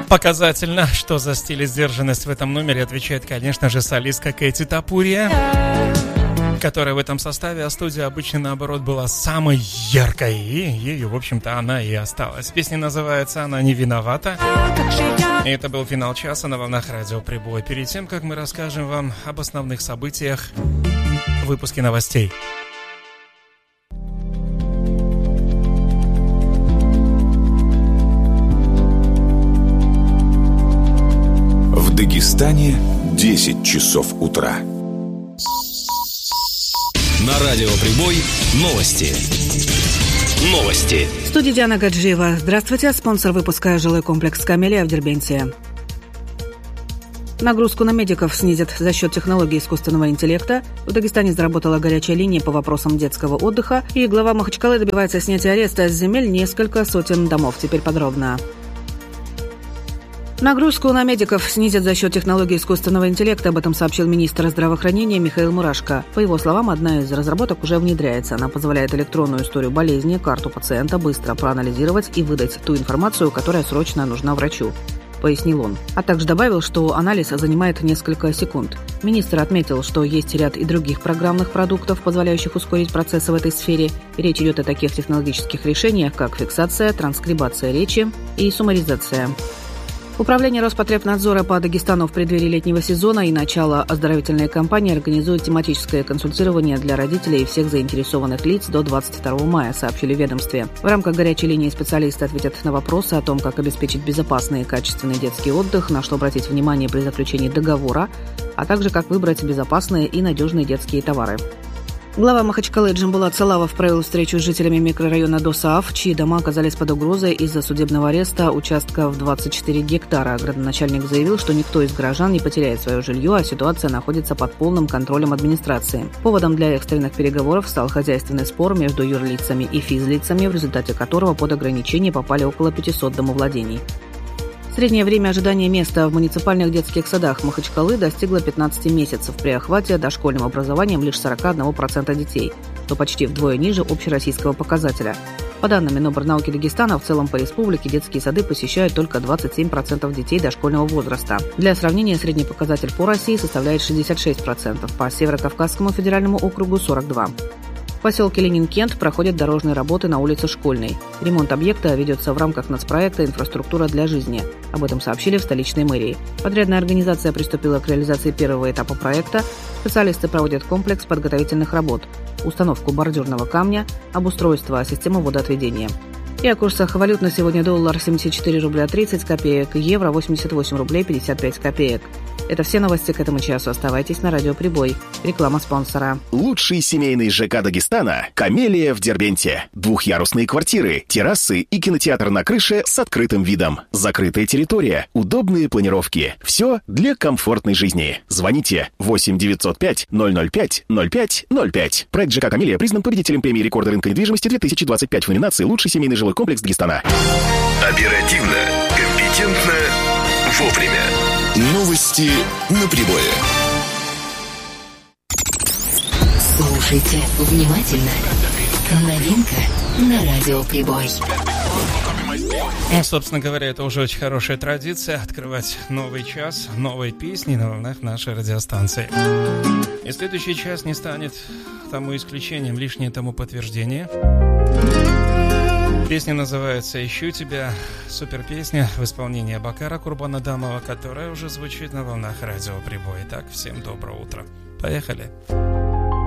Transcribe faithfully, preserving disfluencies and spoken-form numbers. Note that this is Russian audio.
Показательно, что за стиль и сдержанность в этом номере отвечает, конечно же, солистка Кэти Тапурия, которая в этом составе, а студия обычно, наоборот, была самой яркой, и ею, в общем-то, она и осталась. Песня называется «Она не виновата». И это был финал часа на волнах Радио Прибой. Перед тем, как мы расскажем вам об основных событиях в выпуске новостей. В Дагестане десять часов утра. На Радио Прибой новости. Новости. В студии Диана Гаджиева. Здравствуйте. Спонсор выпуска «Жилой комплекс Камелия» в Дербенте. Нагрузку на медиков снизят за счет технологий искусственного интеллекта. В Дагестане заработала горячая линия по вопросам детского отдыха. И глава Махачкалы добивается снятия ареста с земель несколько сотен домов. Теперь подробно. Нагрузку на медиков снизят за счет технологий искусственного интеллекта. Об этом сообщил министр здравоохранения Михаил Мурашко. По его словам, одна из разработок уже внедряется. Она позволяет электронную историю болезни, карту пациента быстро проанализировать и выдать ту информацию, которая срочно нужна врачу, пояснил он. А также добавил, что анализ занимает несколько секунд. Министр отметил, что есть ряд и других программных продуктов, позволяющих ускорить процессы в этой сфере. Речь идет о таких технологических решениях, как фиксация, транскрибация речи и суммаризация. Управление Роспотребнадзора по Дагестану в преддверии летнего сезона и начала оздоровительной кампании организует тематическое консультирование для родителей и всех заинтересованных лиц до двадцать второго мая, сообщили в ведомстве. В рамках горячей линии специалисты ответят на вопросы о том, как обеспечить безопасный и качественный детский отдых, на что обратить внимание при заключении договора, а также как выбрать безопасные и надежные детские товары. Глава Махачкалы Джамбулат Салавов провел встречу с жителями микрорайона Досааф, чьи дома оказались под угрозой из-за судебного ареста участка в двадцать четыре гектара. Градоначальник заявил, что никто из горожан не потеряет свое жилье, а ситуация находится под полным контролем администрации. Поводом для экстренных переговоров стал хозяйственный спор между юрлицами и физлицами, в результате которого под ограничение попали около пятисот домовладений. Среднее время ожидания места в муниципальных детских садах Махачкалы достигло пятнадцати месяцев, при охвате дошкольным образованием лишь сорок один процент детей, что почти вдвое ниже общероссийского показателя. По данным Минобрнауки Дагестана, в целом по республике детские сады посещают только двадцать семь процентов детей дошкольного возраста. Для сравнения, средний показатель по России составляет шестьдесят шесть процентов, по Северо-Кавказскому федеральному округу – сорок два процента. В поселке Ленин-Кент проходят дорожные работы на улице Школьной. Ремонт объекта ведется в рамках нацпроекта «Инфраструктура для жизни». Об этом сообщили в столичной мэрии. Подрядная организация приступила к реализации первого этапа проекта. Специалисты проводят комплекс подготовительных работ, установку бордюрного камня, обустройство системы водоотведения. И о курсах валют на сегодня: доллар семьдесят четыре рубля тридцать копеек, евро восемьдесят восемь рублей пятьдесят пять копеек. Это все новости к этому часу. Оставайтесь на Радио Прибой. Реклама спонсора. Лучший семейный ЖК Дагестана – «Камелия» в Дербенте. Двухъярусные квартиры, террасы и кинотеатр на крыше с открытым видом. Закрытая территория, удобные планировки. Все для комфортной жизни. Звоните восемь девятьсот пять ноль ноль пять ноль пять ноль пять. Проект ЖК «Камелия» признан победителем премии рекорда рынка недвижимости две тысячи двадцать пять в номинации «Лучший семейный жилой комплекс Дагестана». Оперативно, компетентно, вовремя. Новости на прибое. Слушайте внимательно. Новинка на Радио Прибой. Ну, собственно говоря, это уже очень хорошая традиция — открывать новый час новой песни на волнах нашей радиостанции. И следующий час не станет тому исключением, лишнее тому подтверждение. Песня называется «Ищу тебя». Супер песня в исполнении Абакара Курбанадамова, которая уже звучит на волнах Радио Прибой. Итак, всем доброе утро. Поехали.